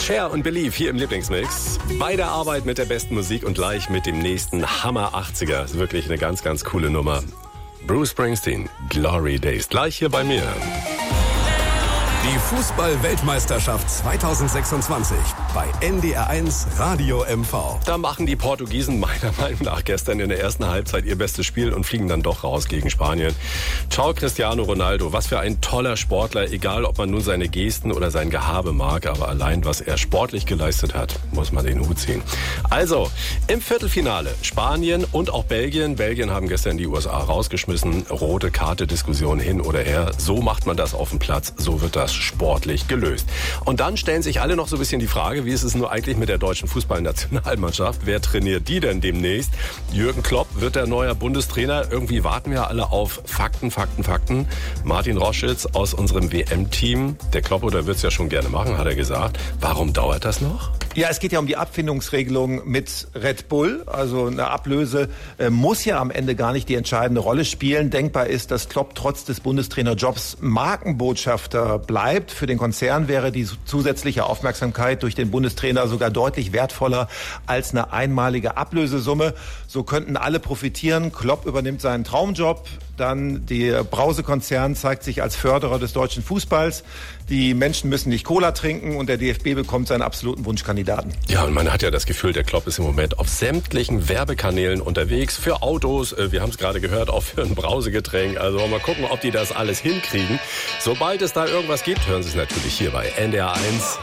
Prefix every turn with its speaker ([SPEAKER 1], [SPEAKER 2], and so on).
[SPEAKER 1] Cher und Believe hier im Lieblingsmix. Bei der Arbeit mit der besten Musik und gleich mit dem nächsten Hammer 80er. Ist wirklich eine ganz, ganz coole Nummer. Bruce Springsteen, Glory Days. Gleich hier bei mir.
[SPEAKER 2] Die Fußball-Weltmeisterschaft 2026 bei NDR1 Radio MV.
[SPEAKER 1] Da machen die Portugiesen meiner Meinung nach gestern in der ersten Halbzeit ihr bestes Spiel und fliegen dann doch raus gegen Spanien. Ciao Cristiano Ronaldo, was für ein toller Sportler, egal ob man nun seine Gesten oder sein Gehabe mag, aber allein was er sportlich geleistet hat, muss man den Hut ziehen. Also, im Viertelfinale Spanien und auch Belgien. Belgien haben gestern die USA rausgeschmissen. Rote Karte Diskussion hin oder her. So macht man das auf dem Platz, so wird das sportlich gelöst. Und dann stellen sich alle noch so ein bisschen die Frage, wie ist es nur eigentlich mit der deutschen Fußballnationalmannschaft? Wer trainiert die denn demnächst? Jürgen Klopp wird der neue Bundestrainer. Irgendwie warten wir alle auf Fakten. Martin Roschitz aus unserem WM-Team. Der Klopp, oder wird es ja schon gerne machen, hat er gesagt. Warum dauert das noch?
[SPEAKER 3] Ja, es geht ja um die Abfindungsregelung mit Red Bull. Also eine Ablöse muss ja am Ende gar nicht die entscheidende Rolle spielen. Denkbar ist, dass Klopp trotz des Bundestrainerjobs Markenbotschafter bleibt. Für den Konzern wäre die zusätzliche Aufmerksamkeit durch den Bundestrainer sogar deutlich wertvoller als eine einmalige Ablösesumme. So könnten alle profitieren. Klopp übernimmt seinen Traumjob. Dann der Brause-Konzern zeigt sich als Förderer des deutschen Fußballs. Die Menschen müssen nicht Cola trinken und der DFB bekommt seinen absoluten Wunschkandidaten.
[SPEAKER 1] Ja, und man hat ja das Gefühl, der Klopp ist im Moment auf sämtlichen Werbekanälen unterwegs. Für Autos, wir haben es gerade gehört, auch für ein Brausegetränk. Also mal gucken, ob die das alles hinkriegen. Sobald es da irgendwas gibt, hören Sie es natürlich hier bei NDR1.